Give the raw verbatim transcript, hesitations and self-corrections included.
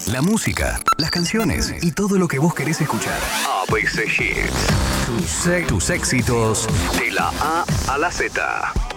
la música, las canciones y todo lo que vos querés escuchar. A B C Hits. Tus, tus éxitos de la A a la Z.